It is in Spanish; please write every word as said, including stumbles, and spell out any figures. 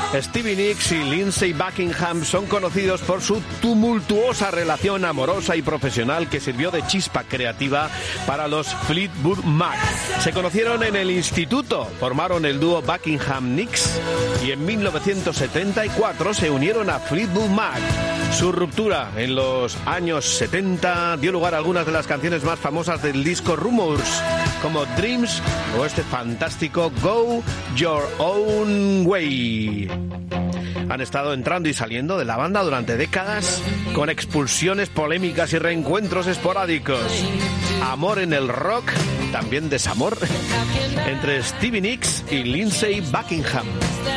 Stevie Nicks y Lindsey Buckingham son conocidos por su tumultuosa relación amorosa y profesional que sirvió de chispa creativa para los Fleetwood Mac. Se conocieron en el instituto, formaron el dúo Buckingham-Nicks y en mil novecientos setenta y cuatro se unieron a Fleetwood Mac. Su ruptura en los años setenta dio lugar a algunas de las canciones más famosas del disco Rumours, como Dreams o este fantástico Go Your Own Way. Han estado entrando y saliendo de la banda durante décadas, con expulsiones polémicas y reencuentros esporádicos. Amor en el rock, también desamor, entre Stevie Nicks y Lindsey Buckingham.